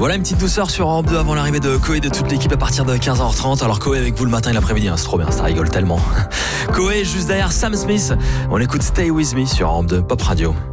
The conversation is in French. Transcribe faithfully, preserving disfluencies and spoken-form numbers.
Voilà une petite douceur sur Europe deux avant l'arrivée de Koé de toute l'équipe à partir de quinze heures trente. Alors Koé avec vous le matin et l'après-midi, hein, c'est trop bien, ça rigole tellement. Koé juste derrière Sam Smith. On écoute Stay With Me sur Europe deux Pop Radio.